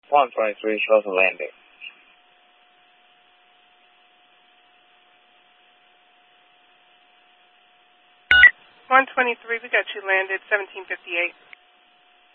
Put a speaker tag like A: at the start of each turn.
A: 123 shows a landing.
B: 123, we got you landed, 1758.